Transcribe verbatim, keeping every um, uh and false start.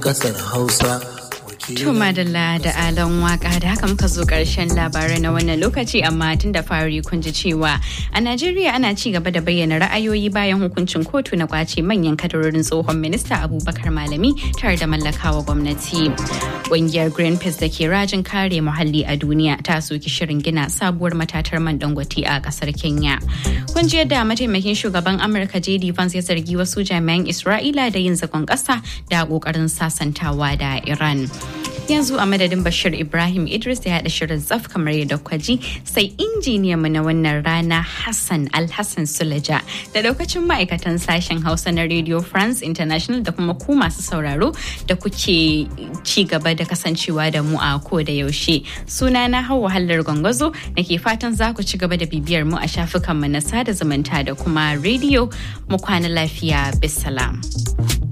Kasar Hausa. To madalla da alan waka da haka muka zo karshen labarai na wannan lokaci, amma tun da fari kun ji cewa a Najeriya ana ci gaba da bayyana ra'ayoyi bayan hukuncin kotu na kwace manyan kadarorin tsohon minista Abubakar Malami tare da mallakawa gwamnati. Ƙungiyar Greenpeace da ke rajin kare muhalli a duniya ta soki shirin gina sabuwar matatar man Dangote a kasar Kenya. Kun ji yadda mataimakin shugaban Amurka J D Vance ya zargi wasu jami'an Isra'ila da yin zagon ƙasa da ƙoƙarin sasantawa da Iran. Yanzu a madadin Bashir Ibrahim Idris da ya haɗa shirin tsaf kamar yadda kwaji, sai injiniyan mu na wannan rana Hassan Alhassan Sulaja da daukacin ma'aikatan sashen Hausa na Radio France International da kuma ku masu sauraro da kuke ci gaba da kasancewa da mu a ko da yaushe. Suna na Hauwa Hallar Gwangwazo nake fatan za ku ci gaba da bibiyar mu a shafukan mu na sada zumunta da kuma radio. Mu kwana lafiya, bisalam.